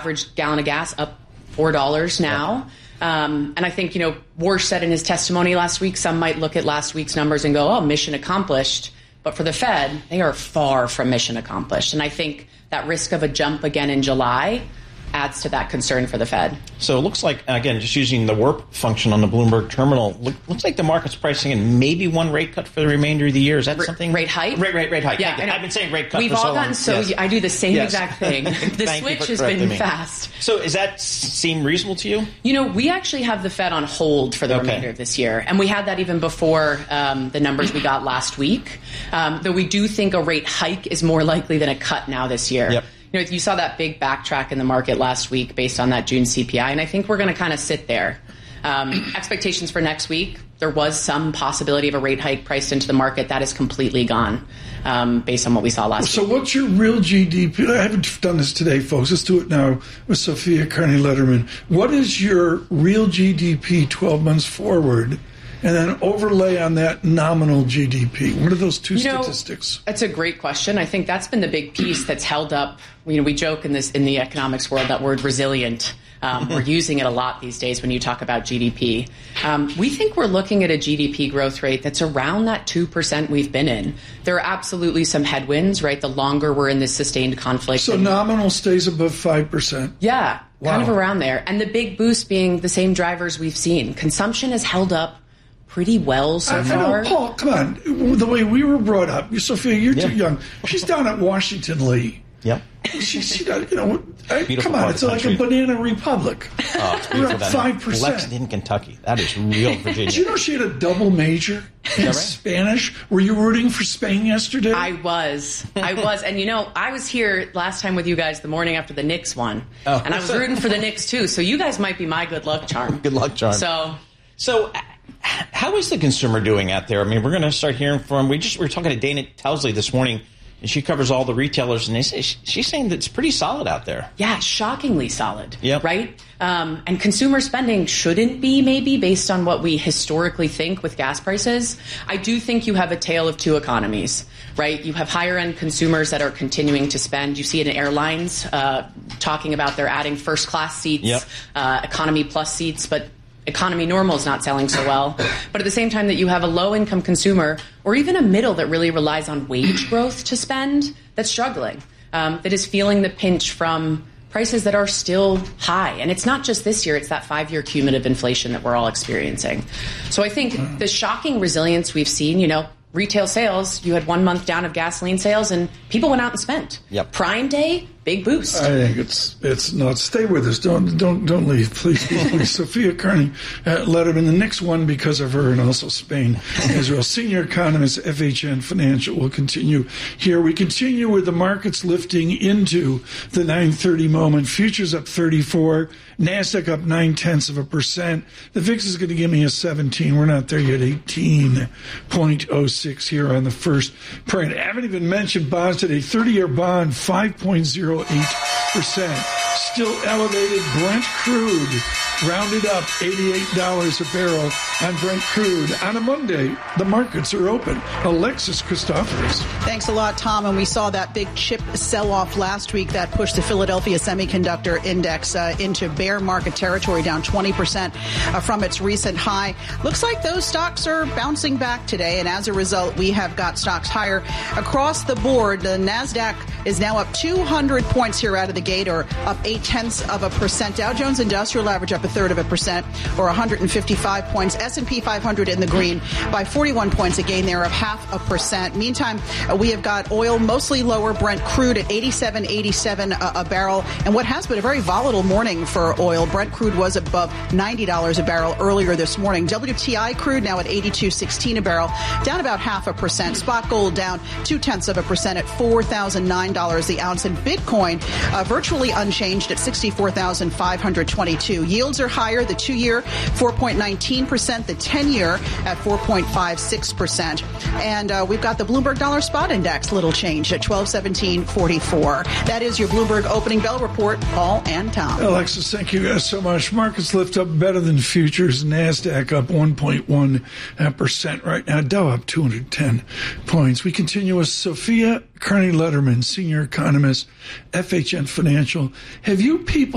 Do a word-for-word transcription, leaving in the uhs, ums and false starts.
average gallon of gas up four dollars now. Yeah. Um, and I think, you know, Warsh said in his testimony last week, some might look at last week's numbers and go, oh, mission accomplished. But for the Fed, they are far from mission accomplished. And I think that risk of a jump again in July adds to that concern for the Fed. So it looks like, again, just using the warp function on the Bloomberg terminal, look, looks like the market's pricing in maybe one rate cut for the remainder of the year. Is that R- something? Rate hike? Rate, rate, rate hike. Yeah, I've been saying rate cut We've for so long. We've all gotten so, yes. I do the same yes. exact thing. The switch has been me. fast. So does that seem reasonable to you? You know, we actually have the Fed on hold for the okay. remainder of this year. And we had that even before um, the numbers we got last week. Um, though we do think a rate hike is more likely than a cut now this year. Yep. You know, you saw that big backtrack in the market last week based on that June C P I, and I think we're going to kind of sit there. Um, expectations for next week, there was some possibility of a rate hike priced into the market. That is completely gone um, based on what we saw last so week. So what's your real G D P? I haven't done this today, folks. Let's do it now with Sophia Kearney-Letterman. What is your real G D P twelve months forward? And then overlay on that nominal G D P. What are those two you know, statistics? That's a great question. I think that's been the big piece that's held up. You know, we joke in this in the economics world that word resilient. Um, we're using it a lot these days when you talk about G D P. Um, we think we're looking at a G D P growth rate that's around that two percent we've been in. There are absolutely some headwinds, right? The longer we're in this sustained conflict. So nominal stays above five percent. Yeah, wow. Kind of around there. And the big boost being the same drivers we've seen. Consumption has held up pretty well so I, far. I know, Paul, come on. The way we were brought up, Sophia, you're yeah. too young. She's down at Washington Lee. Yep. She's, she, you know, I, come on, it's like country. a banana republic. Oh, it's We're beautiful. up five percent. Lexington, Kentucky. That is real Virginia. Did you know she had a double major in right? Spanish? Were you rooting for Spain yesterday? I was. I was. And, you know, I was here last time with you guys the morning after the Knicks won. Oh. And I was rooting for the Knicks, too. So you guys might be my good luck charm. Good luck charm. So... So, how is the consumer doing out there? I mean, we're going to start hearing from. We just we were talking to Dana Towsley this morning, and she covers all the retailers, and they say, she's saying that it's pretty solid out there. Yeah, shockingly solid. Yep. Right. Um, and consumer spending shouldn't be maybe based on what we historically think with gas prices. I do think you have a tale of two economies. Right. You have higher end consumers that are continuing to spend. You see it in airlines uh, talking about they're adding first class seats, yep. uh, economy plus seats, but economy normal is not selling so well. But at the same time that you have a low-income consumer or even a middle that really relies on wage growth to spend that's struggling, um, that is feeling the pinch from prices that are still high. And it's not just this year, it's that five-year cumulative inflation that we're all experiencing. So I think the shocking resilience we've seen, you know, retail sales, you had one month down of gasoline sales and people went out and spent. Yep. Prime Day, big boost. I think it's it's not. Stay with us. Don't don't don't leave, please. please, please. Sophia Kearney, uh, Letterman. The next one because of her, and also Spain, Israel. Senior economist, F H N Financial. Will continue here. We continue with the markets lifting into the nine thirty moment. Futures up thirty-four. Nasdaq up nine tenths of a percent. The V I X is going to give me a seventeen. We're not there yet. eighteen point oh six here on the first print. I haven't even mentioned bonds today. thirty-year bond five point oh eight percent. Still elevated. Brent crude rounded up eighty-eight dollars a barrel on Brent crude. On a Monday, the markets are open. Alexis Christoforous. Thanks a lot, Tom. And we saw that big chip sell-off last week that pushed the Philadelphia Semiconductor Index uh, into bear market territory, down twenty percent uh, from its recent high. Looks like those stocks are bouncing back today, and as a result, we have got stocks higher across the board. The NASDAQ is now up two hundred points here out of the gate, or up eight tenths of a percent. Dow Jones Industrial average up a third of a percent, or one hundred fifty-five points. S and P five hundred in the green by forty-one points, a gain there of half a percent. Meantime, uh, we have got oil mostly lower, Brent crude at eighty-seven eighty-seven a, a barrel, and what has been a very volatile morning for oil. Brent crude was above ninety dollars a barrel earlier this morning. W T I crude now at eighty-two sixteen a barrel, down about half a percent. Spot gold down two tenths of a percent at four thousand nine dollars the ounce, and Bitcoin uh, virtually unchanged at sixty-four thousand five hundred twenty-two. Yields are higher. The two-year four point one nine percent, the ten-year at four point five six percent. And uh, we've got the Bloomberg Dollar Spot Index, little change at twelve seventeen forty-four. That is your Bloomberg Opening Bell Report. Paul and Tom. Alexis, thank you guys so much. Markets lift up better than futures. NASDAQ up one point one percent right now. Dow up two hundred ten points. We continue with Sophia Kearney-Letterman, senior economist, F H N Financial. Have you people